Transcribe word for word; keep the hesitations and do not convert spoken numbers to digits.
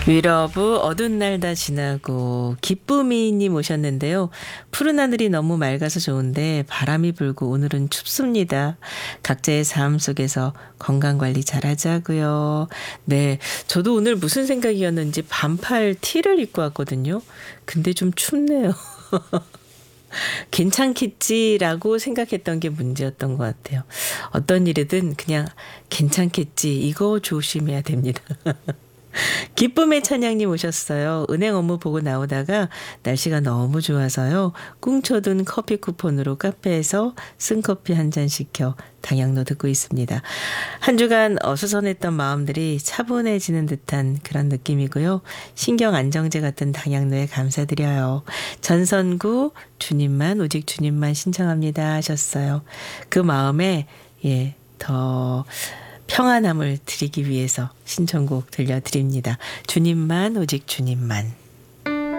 위러브 어두운 날 다 지나고 기쁨이님 오셨는데요. 푸른 하늘이 너무 맑아서 좋은데 바람이 불고 오늘은 춥습니다. 각자의 삶 속에서 건강관리 잘하자고요. 네, 저도 오늘 무슨 생각이었는지 반팔 티를 입고 왔거든요. 근데 좀 춥네요. 괜찮겠지라고 생각했던 게 문제였던 것 같아요. 어떤 일이든 그냥 괜찮겠지, 이거 조심해야 됩니다. 기쁨의 찬양님 오셨어요. 은행 업무 보고 나오다가 날씨가 너무 좋아서요. 꿍쳐둔 커피 쿠폰으로 카페에서 쓴커피 한 잔 시켜 당양로 듣고 있습니다. 한 주간 어수선했던 마음들이 차분해지는 듯한 그런 느낌이고요. 신경 안정제 같은 당양로에 감사드려요. 전선구 주님만 오직 주님만 신청합니다 하셨어요. 그 마음에 예, 더 평안함을 드리기 위해서 신청곡 들려드립니다. 주님만 오직 주님만.